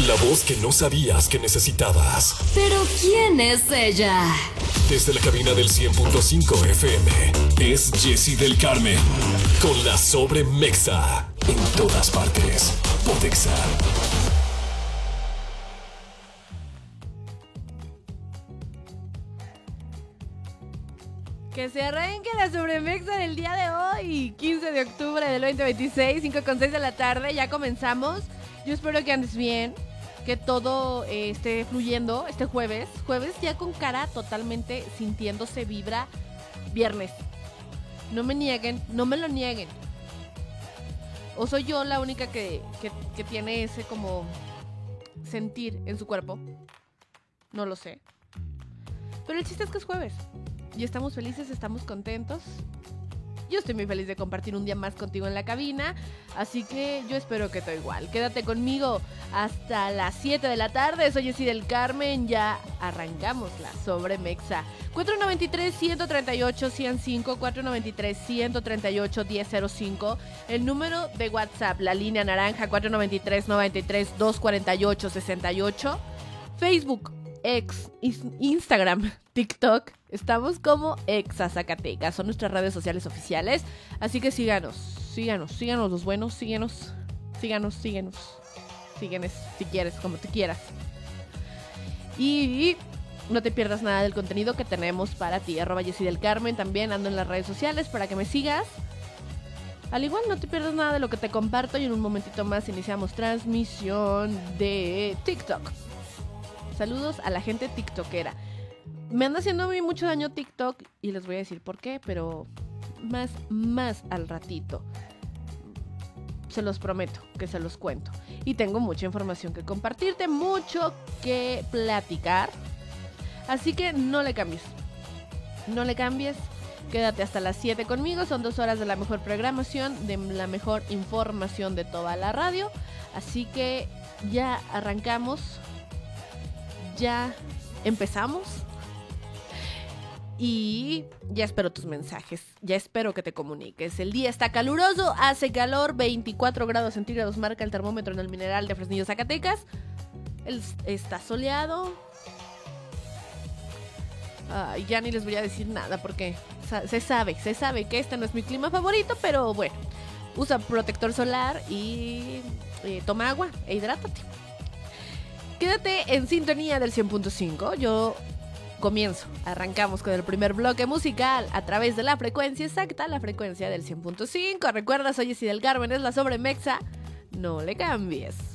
La voz que no sabías que necesitabas. ¿Pero quién es ella? Desde la cabina del 100.5 FM, es Jessie del Carmen. Con la Sobremexa. En todas partes. Podexa. Que se arranque la Sobremexa del día de hoy, 15 de octubre del 2026, 5:06 de la tarde, ya comenzamos. Yo espero que andes bien, que todo esté fluyendo este jueves ya con cara totalmente sintiéndose vibra viernes. No me nieguen, no me lo nieguen. ¿O soy yo la única que tiene ese como sentir en su cuerpo? No lo sé. Pero el chiste es que es jueves. Y estamos felices, estamos contentos. Yo estoy muy feliz de compartir un día más contigo en la cabina. Así que yo espero que todo igual. Quédate conmigo hasta las 7 de la tarde. Soy Jessie del Carmen. Ya arrancamos la Sobremexa. 493-138-105, 493-138-1005. El número de WhatsApp, la línea naranja, 493-93-248-68. Facebook, Instagram, TikTok, estamos como Exa Zacatecas, son nuestras redes sociales oficiales, así que síganos los buenos, síguenos, si quieres, como tú quieras. Y no te pierdas nada del contenido que tenemos para ti, @Jessie del Carmen, también ando en las redes sociales para que me sigas. Al igual no te pierdas nada de lo que te comparto y en un momentito más iniciamos transmisión de TikTok. Saludos a la gente tiktokera. Me anda haciendo a mí mucho daño TikTok y les voy a decir por qué, pero más al ratito. Se los prometo que se los cuento. Y tengo mucha información que compartirte, mucho que platicar. Así que no le cambies. Quédate hasta las 7 conmigo. Son 2 horas de la mejor programación, de la mejor información de toda la radio. Así que ya arrancamos. Ya empezamos y ya espero tus mensajes, ya espero que te comuniques. El día está caluroso, hace calor, 24 grados centígrados marca el termómetro en el Mineral de Fresnillo, Zacatecas. Está soleado. Ya ni les voy a decir nada porque se sabe que este no es mi clima favorito, pero bueno, usa protector solar y toma agua e hidrátate. Quédate en sintonía del 100.5. Yo arrancamos con el primer bloque musical a través de la frecuencia exacta, la frecuencia del 100.5. Recuerda, soy Jessie del Carmen, es la Sobremexa. No le cambies.